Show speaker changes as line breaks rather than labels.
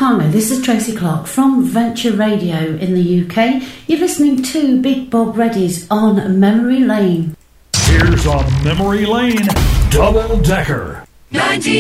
Hi, this is Tracy Clark from Venture Radio in the UK. You're listening to Big Bob Reddy's On Memory Lane.
Here's On Memory Lane, Double Decker. 19